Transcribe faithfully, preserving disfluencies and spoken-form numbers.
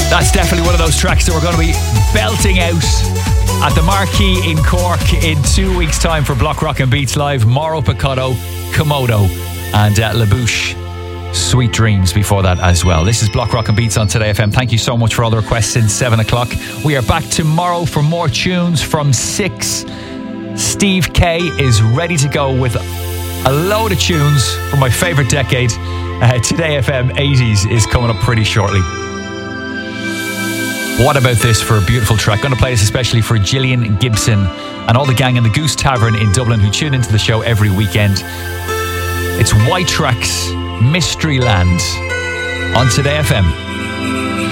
That's definitely one of those tracks that we're going to be belting out at the Marquee in Cork in two weeks' time for Block Rock and Beats Live. Mauro Picotto, Komodo, and uh, LaBouche, Sweet Dreams before that as well. This is Block Rock and Beats on Today F M. Thank you so much for all the requests since seven o'clock. We are back tomorrow for more tunes from six. Steve K is ready to go with a load of tunes from my favourite decade. Uh, Today F M eighties is coming up pretty shortly. What about this for a beautiful track? Going to play this especially for Gillian Gibson and all the gang in the Goose Tavern in Dublin who tune into the show every weekend. It's White Tracks, Mystery Land on Today F M.